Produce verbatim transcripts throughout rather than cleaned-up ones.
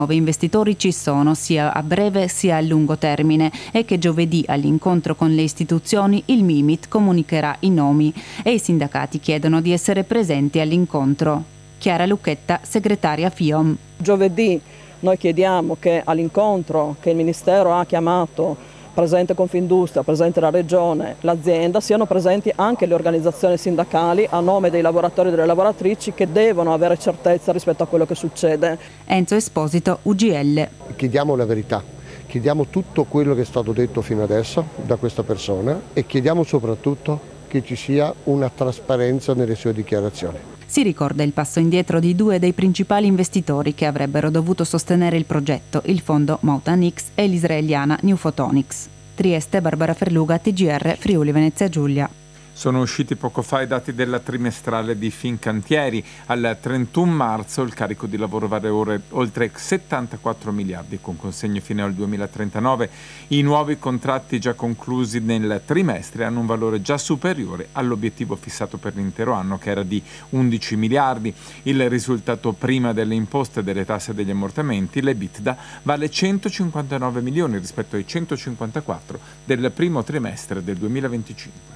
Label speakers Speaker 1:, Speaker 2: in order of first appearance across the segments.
Speaker 1: Nuovi investitori ci sono sia a breve sia a lungo termine e che giovedì all'incontro con le istituzioni il Mimit comunicherà i nomi e i sindacati chiedono di essere presenti all'incontro. Chiara Lucchetta, segretaria FIOM.
Speaker 2: Giovedì noi chiediamo che all'incontro che il Ministero ha chiamato, presente Confindustria, presente la Regione, l'azienda, siano presenti anche le organizzazioni sindacali a nome dei lavoratori e delle lavoratrici che devono avere certezza rispetto a quello che succede.
Speaker 1: Enzo Esposito, U G L.
Speaker 3: Chiediamo la verità, chiediamo tutto quello che è stato detto fino adesso da questa persona e chiediamo soprattutto che ci sia una trasparenza nelle sue dichiarazioni.
Speaker 1: Si ricorda il passo indietro di due dei principali investitori che avrebbero dovuto sostenere il progetto, il fondo Mountain X e l'israeliana New Photonics. Trieste, Barbara Ferluga, T G R, Friuli Venezia Giulia.
Speaker 4: Sono usciti poco fa i dati della trimestrale di Fincantieri. Al trentuno marzo il carico di lavoro vale ore oltre settantaquattro miliardi, con consegno fino al duemilatrentanove. I nuovi contratti già conclusi nel trimestre hanno un valore già superiore all'obiettivo fissato per l'intero anno, che era di undici miliardi. Il risultato prima delle imposte, delle tasse e degli ammortamenti, l'EBITDA, vale centocinquantanove milioni rispetto ai centocinquantaquattro del primo trimestre del duemilaventicinque.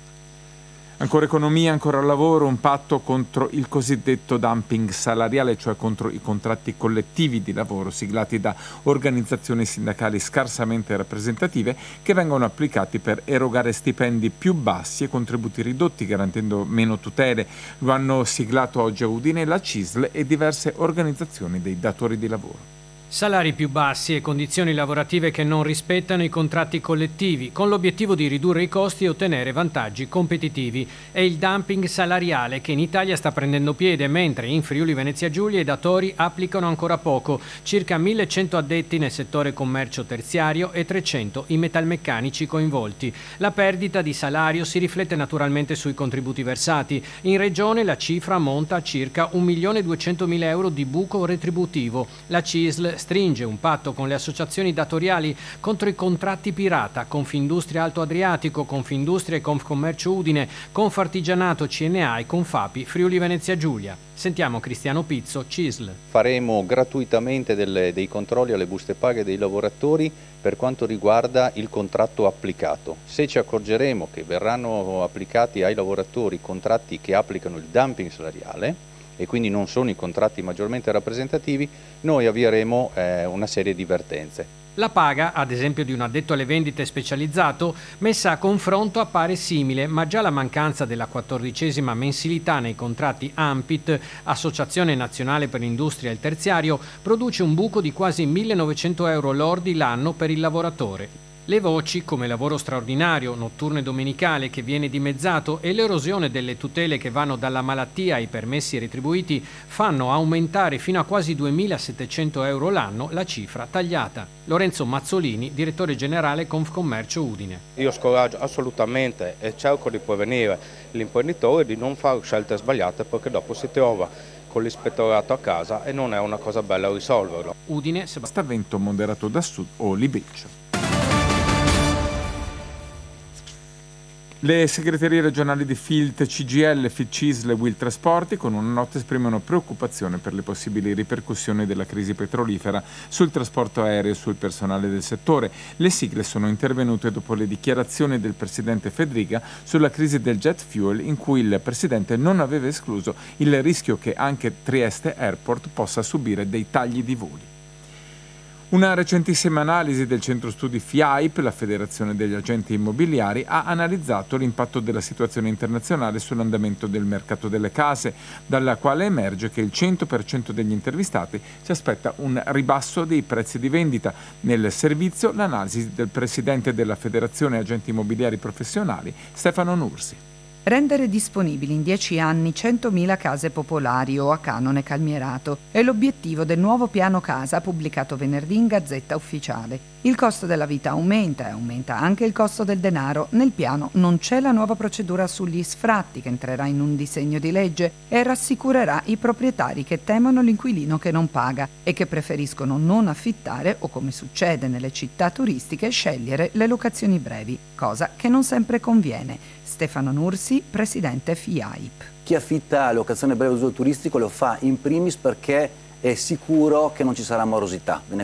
Speaker 4: Ancora economia, ancora lavoro, un patto contro il cosiddetto dumping salariale, cioè contro i contratti collettivi di lavoro siglati da organizzazioni sindacali scarsamente rappresentative che vengono applicati per erogare stipendi più bassi e contributi ridotti, garantendo meno tutele. Lo hanno siglato oggi a Udine la C I S L e diverse organizzazioni dei datori di lavoro.
Speaker 5: Salari più bassi e condizioni lavorative che non rispettano i contratti collettivi, con l'obiettivo di ridurre i costi e ottenere vantaggi competitivi. È il dumping salariale che in Italia sta prendendo piede, mentre in Friuli Venezia Giulia i datori applicano ancora poco, circa millecento addetti nel settore commercio terziario e trecento i metalmeccanici coinvolti. La perdita di salario si riflette naturalmente sui contributi versati. In regione la cifra monta a circa un milione duecentomila euro di buco retributivo. La C I S L stringe un patto con le associazioni datoriali contro i contratti pirata, Confindustria Alto Adriatico, Confindustria e Confcommercio Udine, Confartigianato C N A e Confapi Friuli Venezia Giulia. Sentiamo Cristiano Pizzo, C I S L.
Speaker 6: Faremo gratuitamente delle, dei controlli alle buste paga dei lavoratori per quanto riguarda il contratto applicato. Se ci accorgeremo che verranno applicati ai lavoratori contratti che applicano il dumping salariale, e quindi non sono i contratti maggiormente rappresentativi, noi avvieremo eh, una serie di vertenze.
Speaker 5: La paga, ad esempio di un addetto alle vendite specializzato, messa a confronto appare simile, ma già la mancanza della quattordicesima mensilità nei contratti ANPIT, Associazione Nazionale per l'Industria e il Terziario, produce un buco di quasi millenovecento euro lordi l'anno per il lavoratore. Le voci, come lavoro straordinario, notturno e domenicale che viene dimezzato e l'erosione delle tutele che vanno dalla malattia ai permessi retribuiti, fanno aumentare fino a quasi duemilasettecento euro l'anno la cifra tagliata. Lorenzo Mazzolini, direttore generale Confcommercio Udine.
Speaker 7: Io scoraggio assolutamente e cerco di prevenire l'imprenditore di non fare scelte sbagliate, perché dopo si trova con l'ispettorato a casa e non è una cosa bella risolverlo.
Speaker 5: Udine,
Speaker 4: Sta vento moderato da sud o libeccio. Le segreterie regionali di Filt, C G I L, F I C I S L e Will Trasporti con una nota esprimono preoccupazione per le possibili ripercussioni della crisi petrolifera sul trasporto aereo e sul personale del settore. Le sigle sono intervenute dopo le dichiarazioni del presidente Fedriga sulla crisi del jet fuel, in cui il presidente non aveva escluso il rischio che anche Trieste Airport possa subire dei tagli di voli. Una recentissima analisi del centro studi F I A I P, la Federazione degli Agenti Immobiliari, ha analizzato l'impatto della situazione internazionale sull'andamento del mercato delle case, dalla quale emerge che il cento per cento degli intervistati si aspetta un ribasso dei prezzi di vendita. Nel servizio l'analisi del presidente della Federazione Agenti Immobiliari Professionali, Stefano Nursi.
Speaker 8: Rendere disponibili in dieci anni centomila case popolari o a canone calmierato è l'obiettivo del nuovo piano casa pubblicato venerdì in Gazzetta Ufficiale. Il costo della vita aumenta e aumenta anche il costo del denaro. Nel piano non c'è la nuova procedura sugli sfratti che entrerà in un disegno di legge e rassicurerà i proprietari che temono l'inquilino che non paga e che preferiscono non affittare o, come succede nelle città turistiche, scegliere le locazioni brevi, cosa che non sempre conviene. Stefano Nursi, presidente F I A I P.
Speaker 9: Chi affitta locazione breve uso turistico lo fa in primis perché è sicuro che non ci sarà morosità.